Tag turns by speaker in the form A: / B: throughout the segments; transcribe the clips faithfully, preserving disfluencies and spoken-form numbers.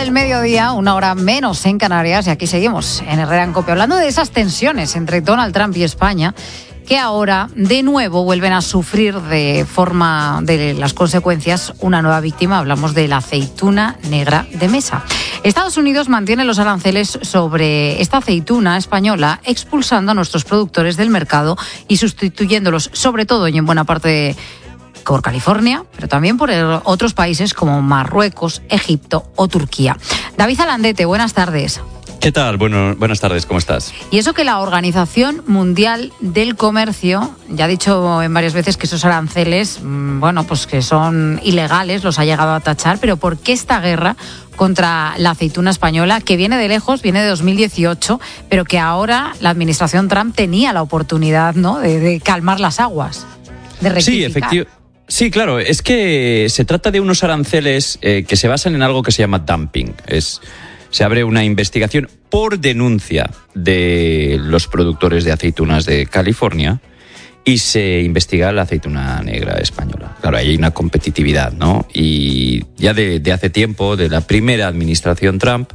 A: del mediodía, una hora menos en Canarias, y aquí seguimos en Herrera en Cope, hablando de esas tensiones entre Donald Trump y España, que ahora de nuevo vuelven a sufrir de forma de las consecuencias una nueva víctima. Hablamos de la aceituna negra de mesa. Estados Unidos mantiene los aranceles sobre esta aceituna española, expulsando a nuestros productores del mercado y sustituyéndolos, sobre todo y en buena parte por California, pero también por otros países como Marruecos, Egipto o Turquía. David Alandete, buenas tardes.
B: ¿Qué tal? Bueno, buenas tardes, ¿cómo estás?
A: Y eso que la Organización Mundial del Comercio ya ha dicho en varias veces que esos aranceles, bueno, pues que son ilegales, los ha llegado a tachar, pero ¿por qué esta guerra contra la aceituna española, que viene de lejos, viene de dos mil dieciocho, pero que ahora la administración Trump tenía la oportunidad, ¿no?, de, de calmar las aguas, de rectificar?
B: Sí, efectivamente. Sí, claro, es que se trata de unos aranceles eh, que se basan en algo que se llama dumping. Es... Se abre una investigación por denuncia de los productores de aceitunas de California y se investiga la aceituna negra española. Claro, ahí hay una competitividad, ¿no? Y ya de, de hace tiempo, de la primera administración Trump,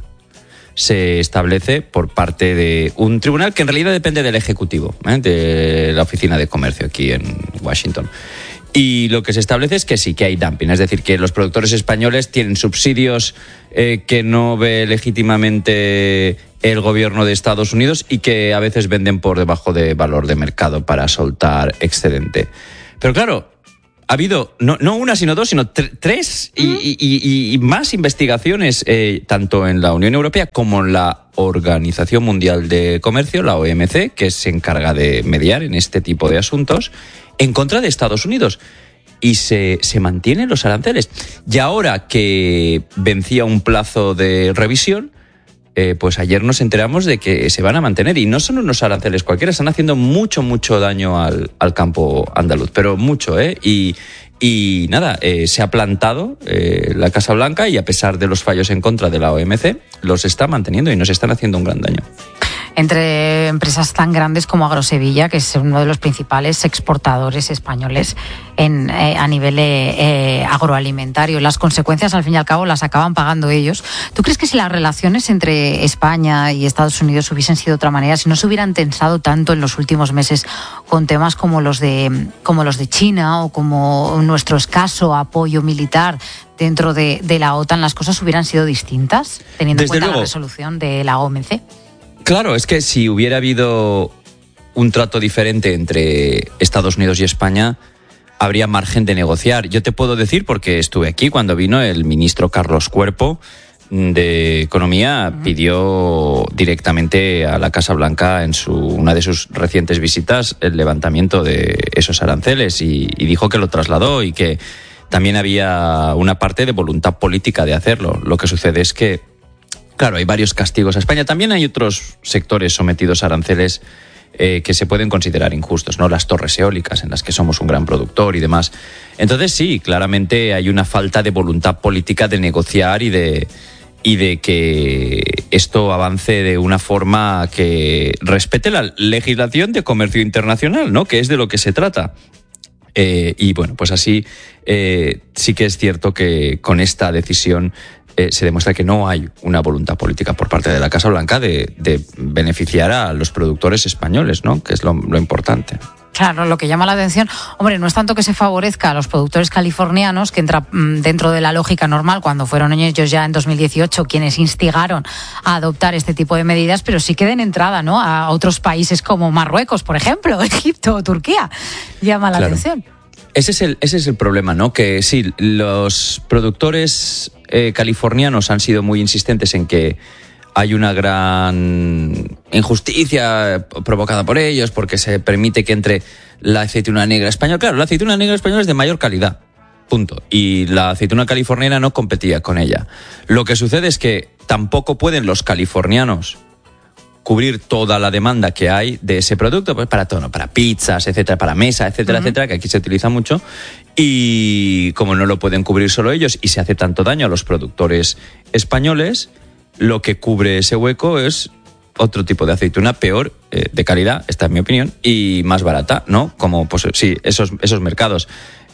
B: se establece por parte de un tribunal que en realidad depende del Ejecutivo, ¿eh?, de la Oficina de Comercio aquí en Washington. Y lo que se establece es que sí, que hay dumping, es decir, que los productores españoles tienen subsidios eh, que no ve legítimamente el gobierno de Estados Unidos y que a veces venden por debajo de valor de mercado para soltar excedente. Pero claro, ha habido no, no una, sino dos, sino tre- tres y, y, y, y más investigaciones, eh, tanto en la Unión Europea como en la Organización Mundial de Comercio, la O M C, que se encarga de mediar en este tipo de asuntos, en contra de Estados Unidos. Y se, se mantienen los aranceles. Y ahora que vencía un plazo de revisión, eh, pues ayer nos enteramos de que se van a mantener. Y no son unos aranceles cualquiera, están haciendo mucho, mucho daño al, al campo andaluz. Pero mucho, ¿eh? Y, y nada, eh, se ha plantado eh, la Casa Blanca y a pesar de los fallos en contra de la O M C, los está manteniendo y nos están haciendo un gran daño.
A: Entre empresas tan grandes como Agrosevilla, que es uno de los principales exportadores españoles en, eh, a nivel eh, eh, agroalimentario. Las consecuencias, al fin y al cabo, las acaban pagando ellos. ¿Tú crees que si las relaciones entre España y Estados Unidos hubiesen sido de otra manera, si no se hubieran tensado tanto en los últimos meses con temas como los de, como los de China o como nuestro escaso apoyo militar dentro de, de la OTAN, las cosas hubieran sido distintas, teniendo
B: Desde
A: en cuenta
B: luego.
A: la resolución de la O M C?
B: Claro, es que si hubiera habido un trato diferente entre Estados Unidos y España, habría margen de negociar. Yo te puedo decir, porque estuve aquí cuando vino el ministro Carlos Cuerpo de Economía, pidió directamente a la Casa Blanca en su, una de sus recientes visitas el levantamiento de esos aranceles y, y dijo que lo trasladó y que también había una parte de voluntad política de hacerlo. Lo que sucede es que, claro, hay varios castigos a España. También hay otros sectores sometidos a aranceles eh, que se pueden considerar injustos, ¿no? Las torres eólicas, en las que somos un gran productor y demás. Entonces, sí, claramente hay una falta de voluntad política de negociar y de, y de que esto avance de una forma que respete la legislación de comercio internacional, ¿no?, que es de lo que se trata. Eh, y bueno, pues así eh, sí que es cierto que con esta decisión Eh, se demuestra que no hay una voluntad política por parte de la Casa Blanca de, de beneficiar a los productores españoles, ¿no?, que es lo, lo importante.
A: Claro, lo que llama la atención, hombre, no es tanto que se favorezca a los productores californianos, que entra mmm, dentro de la lógica normal, cuando fueron ellos ya en dos mil dieciocho quienes instigaron a adoptar este tipo de medidas, pero sí que den entrada, ¿no?, a otros países como Marruecos, por ejemplo, Egipto o Turquía. Llama la
B: Claro.
A: atención.
B: Ese es el, ese es el problema, ¿no? Que sí, los productores eh, californianos han sido muy insistentes en que hay una gran injusticia provocada por ellos porque se permite que entre la aceituna negra española. Claro, la aceituna negra española es de mayor calidad, punto. Y la aceituna californiana no competía con ella. Lo que sucede es que tampoco pueden los californianos cubrir toda la demanda que hay de ese producto, pues para todo, ¿no?, para pizzas, etcétera, para mesa, etcétera, uh-huh. etcétera, que aquí se utiliza mucho. Y como no lo pueden cubrir solo ellos y se hace tanto daño a los productores españoles, lo que cubre ese hueco es otro tipo de aceituna peor, eh, de calidad, esta es mi opinión, y más barata, ¿no? Como, pues sí, esos, esos mercados.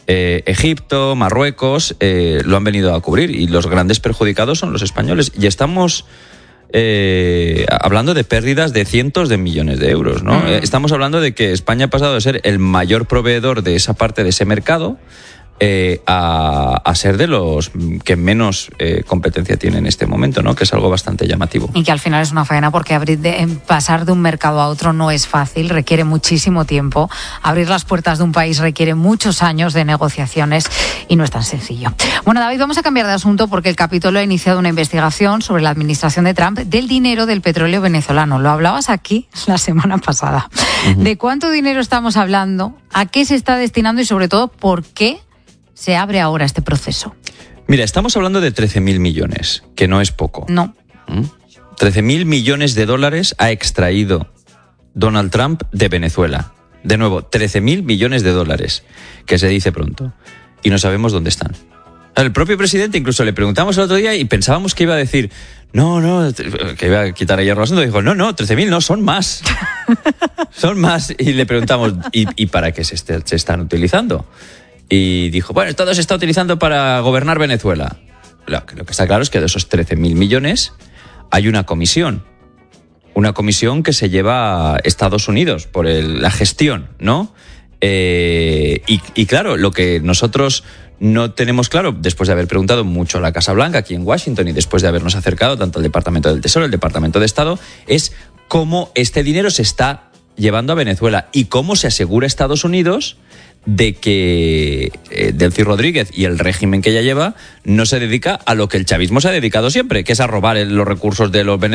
B: Eh, Egipto, Marruecos, eh, lo han venido a cubrir y los grandes perjudicados son los españoles. Y estamos eh, hablando de pérdidas de cientos de millones de euros, ¿no? Mm. Eh, estamos hablando de que España ha pasado de ser el mayor proveedor de esa parte de ese mercado Eh, a, a ser de los que menos eh, competencia tiene en este momento, ¿no? Que es algo bastante llamativo.
A: Y que al final es una faena porque abrir de, pasar de un mercado a otro no es fácil, requiere muchísimo tiempo. Abrir las puertas de un país requiere muchos años de negociaciones y no es tan sencillo. Bueno, David, vamos a cambiar de asunto porque el Capitolio ha iniciado una investigación sobre la administración de Trump del dinero del petróleo venezolano. Lo hablabas aquí la semana pasada. Uh-huh. ¿De cuánto dinero estamos hablando? ¿A qué se está destinando? Y sobre todo, ¿por qué se abre ahora este proceso?
B: Mira, estamos hablando de trece mil millones, que no es poco.
A: No.
B: ¿Mm? trece mil millones de dólares ha extraído Donald Trump de Venezuela. De nuevo, trece mil millones de dólares, que se dice pronto. Y no sabemos dónde están. El propio presidente, incluso le preguntamos el otro día y pensábamos que iba a decir, no, no, que iba a quitar ayer el asunto. Dijo, no, no, trece mil no, son más. Son más. Y le preguntamos, ¿y, y para qué se, este, se están utilizando? Y dijo, bueno, todo se está utilizando para gobernar Venezuela. Lo, lo que está claro es que de esos trece mil millones hay una comisión. Una comisión que se lleva a Estados Unidos por el, la gestión, ¿no? Eh, y, y claro, lo que nosotros no tenemos claro, después de haber preguntado mucho a la Casa Blanca aquí en Washington y después de habernos acercado tanto al Departamento del Tesoro, el Departamento de Estado, es cómo este dinero se está llevando a Venezuela y cómo se asegura Estados Unidos de que eh, Delcy Rodríguez y el régimen que ella lleva no se dedica a lo que el chavismo se ha dedicado siempre, que es a robar el, los recursos de los venezolanos